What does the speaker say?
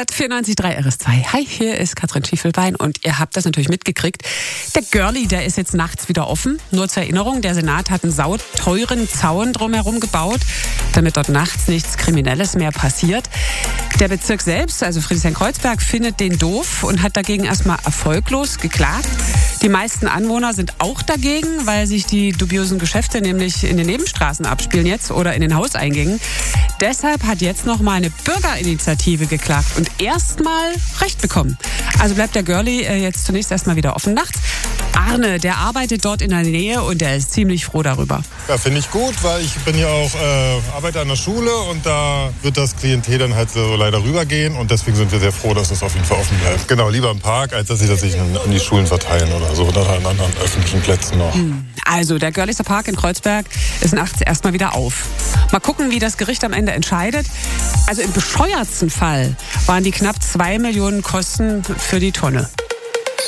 hört 94.3 RS2. Hi, hier ist Katrin Schiefelbein und ihr habt das natürlich mitgekriegt. Der Görli, der ist jetzt nachts wieder offen. Nur zur Erinnerung, der Senat hat einen sauteuren Zaun drumherum gebaut, damit dort nachts nichts Kriminelles mehr passiert. Der Bezirk selbst, also Friedrichshain-Kreuzberg, findet den doof und hat dagegen erstmal erfolglos geklagt. Die meisten Anwohner sind auch dagegen, weil sich die dubiosen Geschäfte nämlich in den Nebenstraßen abspielen jetzt oder in den Hauseingängen. Deshalb hat jetzt noch mal eine Bürgerinitiative geklagt und erstmal Recht bekommen. Also bleibt der Görli jetzt zunächst erstmal wieder offen nachts. Arne, der arbeitet dort in der Nähe und der ist ziemlich froh darüber. Ja, finde ich gut, weil ich bin ja auch arbeite an der Schule und da wird das Klientel dann halt so leider rübergehen und deswegen sind wir sehr froh, dass es auf jeden Fall offen bleibt. Genau, lieber im Park, als dass sie das sich an die Schulen verteilen oder so oder an anderen öffentlichen Plätzen noch. Also, der Görliser Park in Kreuzberg ist nachts erstmal wieder auf. Mal gucken, wie das Gericht am Ende entscheidet. Also im bescheuertsten Fall waren die knapp 2 Millionen Kosten für die Tonne.